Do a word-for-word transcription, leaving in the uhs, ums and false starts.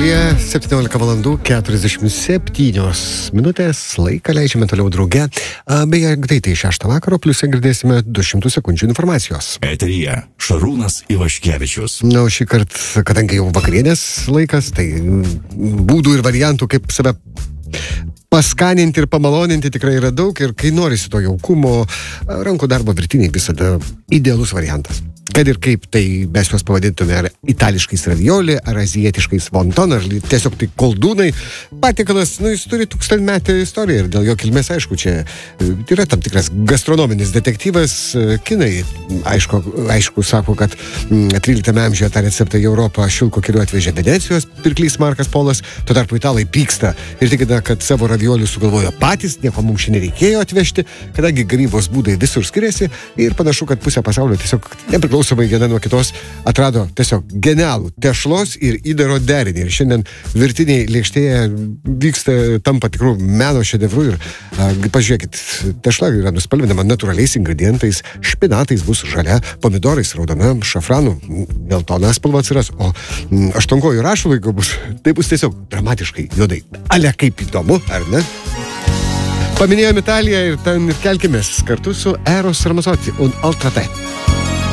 Italija, septyniolika valandų keturiasdešimt septynios minutės, laiką leidžiame toliau drauge. Beje, greitai šeštą vakaro, pliusai girdėsime du šimtus sekundžių informacijos. Eteryje Šarūnas Ivaškevičius. Na, šį kartą, kadangi jau vakarienės laikas, tai būdų ir variantų, kaip save paskaninti ir pamaloninti tikrai yra daug, ir kai norisi to jaukumo, rankų darbo virtiniai visada idealus variantas. Kad ir kaip tai mes juos pavadintume, ar itališkais ravioli, ar azijietiškais wonton, ar tiesiog tai koldūnai, patiekalas, nu, jis turi tūkstantmetę istoriją ir dėl jo kilmės, aišku, čia yra tam tikras gastronominis detektyvas. Kinai, aišku, aišku sako, kad tryliktame amžiuje tą receptą į Europą šilko keliu atvežė Venecijos pirklys Markas Polas, tuo tarpu italai pyksta ir tikina, kad savo raviolių sugalvojo patys, nieko mums šiandien nereikėjo atvežti, kadangi gamybos būdai visur skiriasi ir panašu, kad pusė pasaulio tiesiog nepriklausomai viena nuo kitos atrado tiesiog genialų tešlos ir įdaro derinį. Ir šiandien virtiniai lėkštėje vyksta, tampa tikrų meno šedevrų ir a, pažiūrėkit, tešla yra nuspalvinama natūraliais ingredientais, špinatais bus žalia, pomidorais raudona, šafranų geltona spalva atsiras, o m, aštuonkojų rašalai bus, tai bus tiesiog dramatiškai juodai. Ale kaip įdomu, ar ne? Paminėjom Italiją ir ten ir kelkimės kartu su Eros Ramazzotti un Ultra Te.